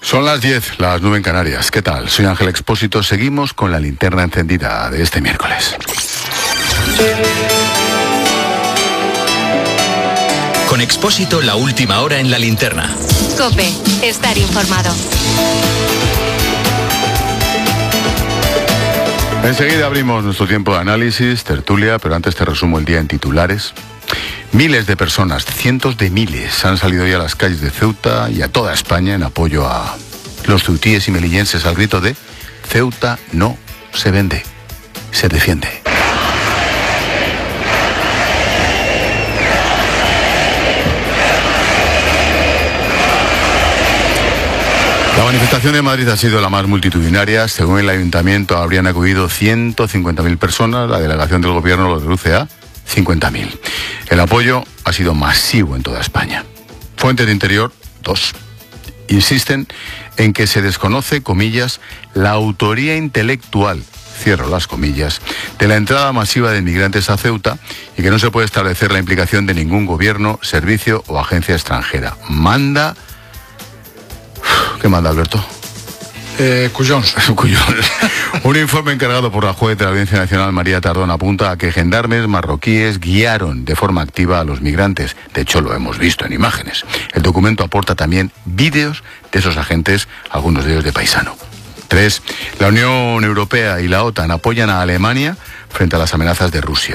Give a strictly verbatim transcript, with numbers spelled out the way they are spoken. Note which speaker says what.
Speaker 1: Son las diez, las nueve en Canarias. ¿Qué tal? Soy Ángel Expósito. Seguimos con la linterna encendida de este miércoles.
Speaker 2: Con Expósito, la última hora en la linterna.
Speaker 3: COPE, estar informado.
Speaker 1: Enseguida abrimos nuestro tiempo de análisis, tertulia, pero antes te resumo el día en titulares. Miles de personas, cientos de miles, han salido hoy a las calles de Ceuta y a toda España en apoyo a los ceutíes y melillenses al grito de Ceuta no se vende, se defiende. La manifestación de Madrid ha sido la más multitudinaria. Según el ayuntamiento, habrían acudido ciento cincuenta mil personas. La delegación del gobierno lo reduce a cincuenta mil. El apoyo ha sido masivo en toda España. Fuentes de Interior, dos, insisten en que se desconoce, comillas, la autoría intelectual, cierro las comillas, de la entrada masiva de inmigrantes a Ceuta y que no se puede establecer la implicación de ningún gobierno, servicio o agencia extranjera. Manda... ¿Qué manda, Alberto?
Speaker 4: Eh, Cuyons.
Speaker 1: Cuyons. Un informe encargado por la juez de la Audiencia Nacional, María Tardón, apunta a que gendarmes marroquíes guiaron de forma activa a los migrantes. De hecho, lo hemos visto en imágenes. El documento aporta también vídeos de esos agentes, algunos de ellos de paisano. Tres, la Unión Europea y la OTAN apoyan a Alemania frente a las amenazas de Rusia.